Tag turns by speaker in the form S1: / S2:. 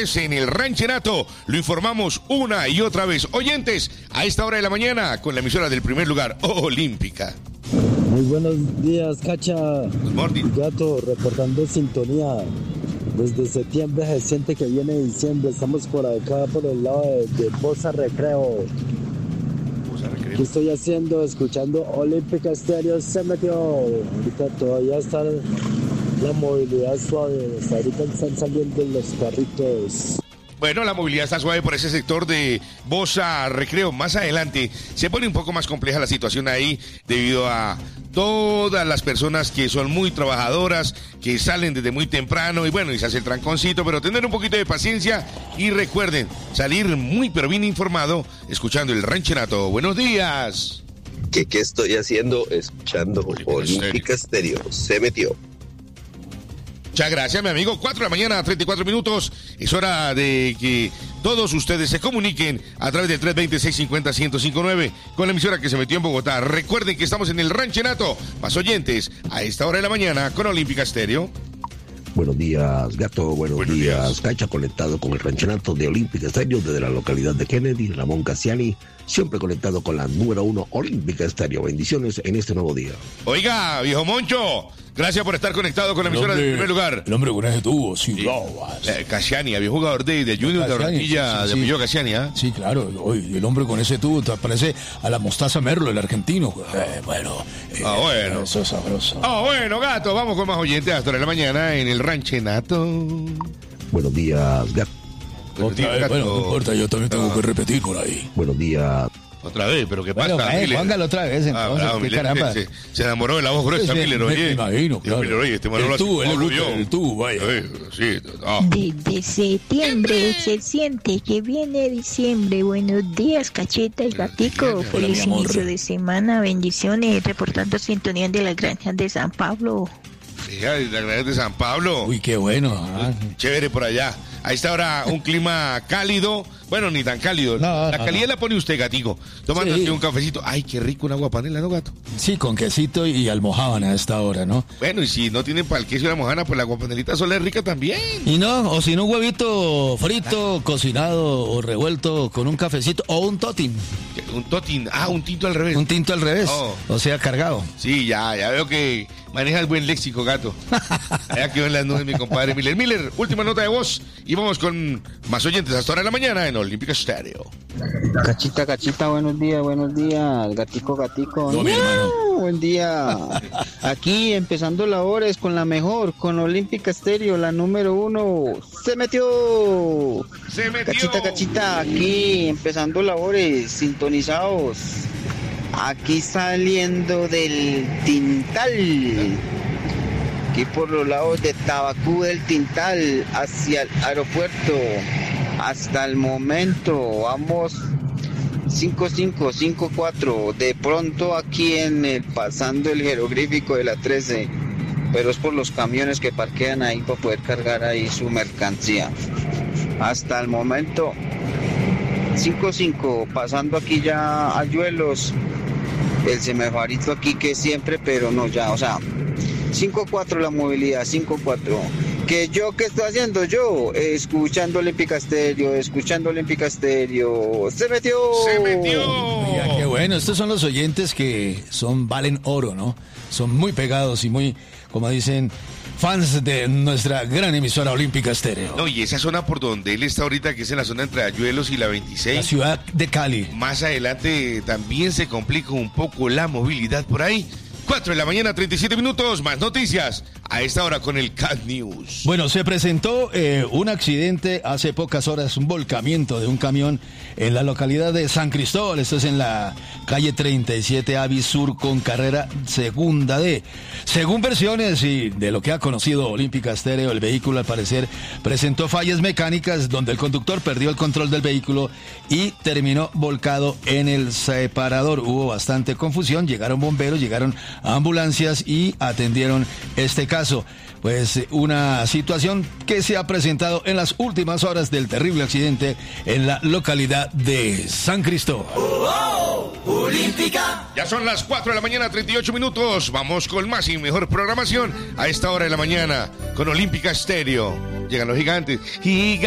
S1: Deportes en el Ranchenato. Lo informamos una y otra vez. Oyentes, a esta hora de la mañana, con la emisora del primer lugar, Olímpica.
S2: Muy buenos días, Cacha.
S1: Good morning.
S2: Gato, reportando sintonía. Desde septiembre se siente que viene diciembre. Estamos por acá, por el lado de Bosa Recreo. ¿Qué estoy haciendo? Escuchando Olímpica Estéreo. Se metió. Ahorita todavía está la movilidad suave. Hasta ahorita están saliendo los carritos.
S1: Bueno, la movilidad está suave por ese sector de Bosa Recreo. Más adelante se pone un poco más compleja la situación ahí debido a todas las personas que son muy trabajadoras, que salen desde muy temprano y bueno, y se hace el tranconcito, pero tener un poquito de paciencia y recuerden, salir muy pero bien informado, escuchando el Ranchenato. Buenos días.
S3: ¿Qué estoy haciendo? Escuchando Olímpica Estéreo. Se metió.
S1: Muchas gracias, mi amigo. 4 de la mañana, 34 minutos. Es hora de que todos ustedes se comuniquen a través del 320-650-1059 con la emisora que se metió en Bogotá. Recuerden que estamos en el Ranchenato. Más oyentes a esta hora de la mañana con Olímpica Estéreo.
S4: Buenos días, Gato. Buenos días, Cacha, conectado con el Ranchenato de Olímpica Estéreo desde la localidad de Kennedy, Ramón Cassiani, siempre conectado con la número 1 Olímpica Estéreo. Bendiciones en este nuevo día.
S1: Oiga, viejo Moncho, gracias por estar conectado con la emisora del primer lugar.
S5: El hombre con ese tubo, sí.
S1: Cassiani, había jugador de Junior de Barranquilla, de apellido Cassiani, ¿ah?
S5: Sí, claro. Oye, el hombre con ese tubo te parece a la mostaza Merlo, el argentino. Bueno. Eso es sabroso.
S1: Bueno, Gato, vamos con más oyentes hasta la mañana en el Ranchenato.
S4: Buenos días, Gato.
S5: Otra vez, bueno, no importa, yo también tengo que repetir por ahí.
S4: Buenos días.
S1: Otra vez, pero ¿qué
S5: bueno,
S1: pasa?
S5: Póngalo otra vez, entonces,
S1: bravo,
S5: qué
S1: Miller,
S5: caramba.
S1: Se enamoró de la voz gruesa, Miller, oye.
S5: Me imagino, claro.
S1: Miller, oye, este Manolo
S5: el tubo, vaya.
S1: Sí,
S6: Desde septiembre se siente que viene diciembre. Buenos días, Cacheta y Gatico. Feliz inicio de semana, bendiciones. Reportando sintonía de las granjas de San Pablo.
S1: Fíjate, las granjas de San Pablo.
S5: Uy, qué bueno.
S1: Chévere por allá. A esta hora un clima cálido, bueno, ni tan cálido. La calidad la pone usted, Gatico, tomándote un cafecito. Ay, qué rico un agua panela, ¿no, Gato?
S5: Sí, con quesito y almojábana a esta hora, ¿no?
S1: Bueno, y si no tienen para el queso y la almojábana, pues la agua panelita sola es rica también.
S5: Y no, o si no, un huevito frito, cocinado o revuelto con un cafecito o un totin.
S1: Un totin, un tinto al revés.
S5: Un tinto al revés, o sea, cargado.
S1: Sí, ya veo que maneja el buen léxico, Gato. Allá quedó en las nubes mi compadre Miller. Miller, última nota de voz y vamos con más oyentes hasta ahora de la mañana en Olímpica Estéreo.
S7: Cachita, buenos días, Gatico.
S5: No, mi hermano.
S7: Buen día. Aquí empezando labores con la mejor, con Olímpica Estéreo, la número 1. Se metió. Cachita, aquí empezando labores, sintonizados. Aquí saliendo del Tintal. Aquí por los lados de Tabacú del Tintal hacia el aeropuerto. Hasta el momento vamos 5-5-5-4. De pronto aquí pasando el jeroglífico de la 13. Pero es por los camiones que parquean ahí para poder cargar ahí su mercancía. Hasta el momento 5-5, pasando aquí ya a Yuelos. El semefarito aquí que siempre, pero no ya, o sea, 5-4 la movilidad, 5-4. ¿Qué estoy haciendo yo? Escuchando Olímpica Estéreo. ¡Se metió!
S5: Mira, qué bueno. Estos son los oyentes que valen oro, ¿no? Son muy pegados y muy, como dicen, fans de nuestra gran emisora Olímpica Estéreo.
S1: No, y esa zona por donde él está ahorita, que es en la zona entre Ayuelos y la 26.
S5: La ciudad de Cali.
S1: Más adelante también se complica un poco la movilidad por ahí. 4 de la mañana, 37 minutos, más noticias a esta hora con el Cat News.
S5: Bueno, se presentó un accidente hace pocas horas, un volcamiento de un camión en la localidad de San Cristóbal. Esto es en la calle 37 Avis Sur con carrera segunda D. Según versiones y de lo que ha conocido Olímpica Estéreo, el vehículo al parecer presentó fallas mecánicas donde el conductor perdió el control del vehículo y terminó volcado en el separador. Hubo bastante confusión, llegaron bomberos, llegaron ambulancias y atendieron este caso. Pues una situación que se ha presentado en las últimas horas del terrible accidente en la localidad de San Cristóbal.
S1: Olímpica. Ya son las 4 de la mañana, 38 minutos. Vamos con más y mejor programación a esta hora de la mañana con Olímpica Estéreo. Llegan los gigantes.